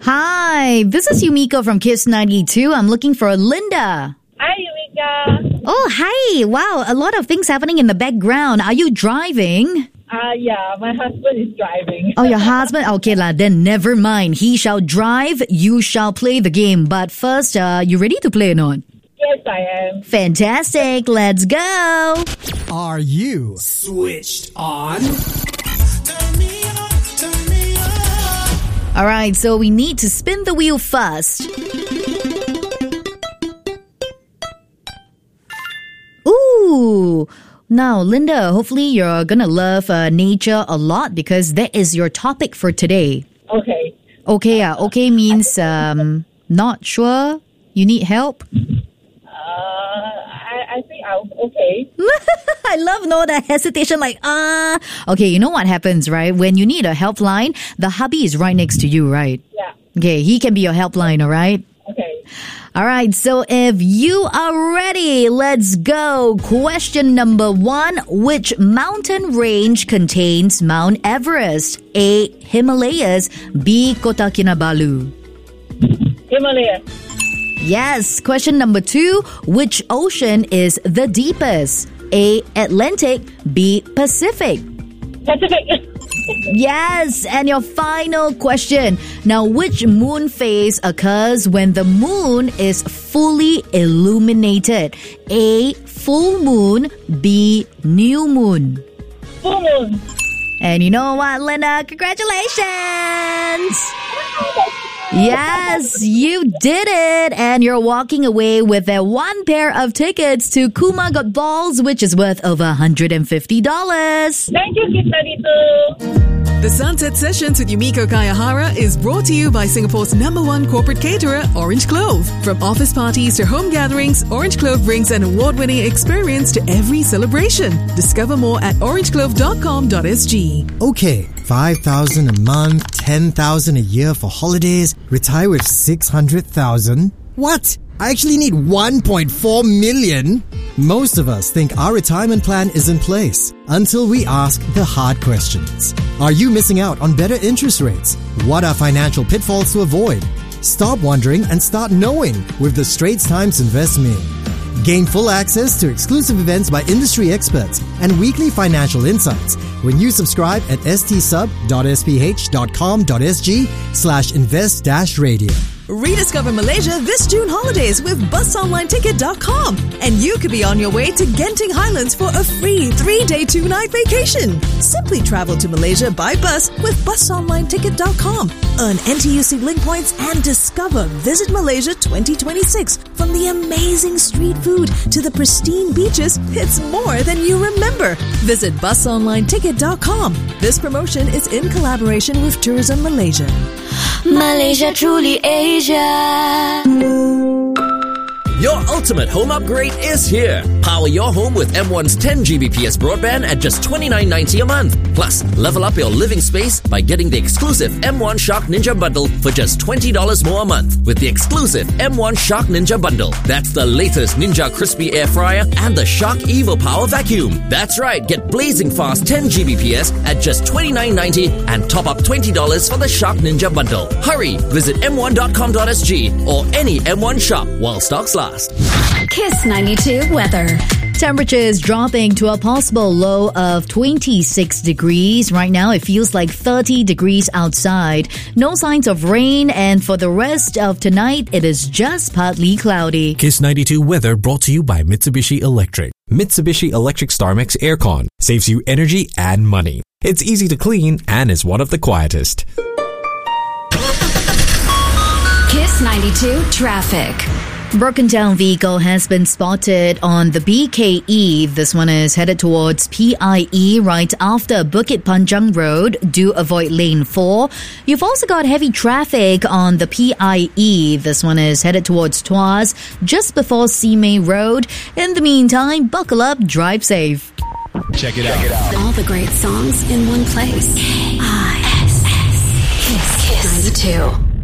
Hi, this is Yumiko from Kiss 92. I'm looking for Linda. Hi, Yumika. Oh, hi. Wow, a lot of things happening in the background. Are you driving? Yeah, my husband is driving. Oh, your husband? Okay, then never mind. He shall drive, you shall play the game. But first, you ready to play or not? Yes, I am. Fantastic. Let's go. Are you switched on? All right, so we need to spin the wheel first. Ooh. Now, Linda, hopefully you're going to love nature a lot because that is your topic for today. Okay. Okay, okay means not sure. You need help? I think I'm okay. I love that hesitation Okay, you know what happens, right? When you need a helpline, the hubby is right next to you, right? Yeah. Okay, he can be your helpline, all right? Okay. All right, so if you are ready, let's go. Question number 1. Which mountain range contains Mount Everest? A. Himalayas. B. Kota Kinabalu. Himalaya. Yes. Question number 2. Which ocean is the deepest? A. Atlantic. B. Pacific. Pacific. Yes. And your final question. Now, which moon phase occurs when the moon is fully illuminated? A. Full moon. B. New moon. Full moon. And you know what, Linda? Congratulations! Yes, you did it! And you're walking away with that one pair of tickets to Kuma Got Balls, which is worth over $150. Thank you, Kiss 92. The Sunset Sessions with Yumiko Kayahara is brought to you by Singapore's #1 corporate caterer, Orange Clove. From office parties to home gatherings, Orange Clove brings an award-winning experience to every celebration. Discover more at orangeclove.com.sg. Okay, 5,000 a month, 10,000 a year for holidays, retire with 600,000. What? I actually need 1.4 million? Most of us think our retirement plan is in place until we ask the hard questions. Are you missing out on better interest rates? What are financial pitfalls to avoid? Stop wondering and start knowing with the Straits Times Invest Me. Gain full access to exclusive events by industry experts and weekly financial insights when you subscribe at stsub.sph.com.sg/invest-radio. Rediscover Malaysia this June holidays with busonlineticket.com, and you could be on your way to Genting Highlands for a free 3-day 2-night vacation. Simply travel to Malaysia by bus with busonlineticket.com. Earn NTUC link points and discover Visit Malaysia 2026. From the amazing street food to the pristine beaches, it's more than you remember. Visit busonlineticket.com. This promotion is in collaboration with Tourism Malaysia. Malaysia, truly Asia. Your ultimate home upgrade is here. Power your home with M1's 10 Gbps broadband at just $29.90 a month. Plus, level up your living space by getting the exclusive M1 Shark Ninja Bundle for just $20 more a month with the exclusive M1 Shark Ninja Bundle. That's the latest Ninja Crispy Air Fryer and the Shark Evo Power Vacuum. That's right, get blazing fast 10 Gbps at just $29.90 and top up $20 for the Shark Ninja Bundle. Hurry, visit m1.com.sg or any M1 shop while stocks last. Kiss 92 weather. Temperatures dropping to a possible low of 26 degrees. Right now, it feels like 30 degrees outside. No signs of rain, and for the rest of tonight, it is just partly cloudy. Kiss 92 weather brought to you by Mitsubishi Electric. Mitsubishi Electric StarMax Aircon saves you energy and money. It's easy to clean and is one of the quietest. Kiss 92 traffic. Broken down vehicle has been spotted on the BKE. This one is headed towards PIE right after Bukit Panjang Road. Do avoid lane 4. You've also got heavy traffic on the PIE. This one is headed towards Tuas just before Simei Road. In the meantime, buckle up, drive safe. Check it out. All the great songs in one place. Kiss 92.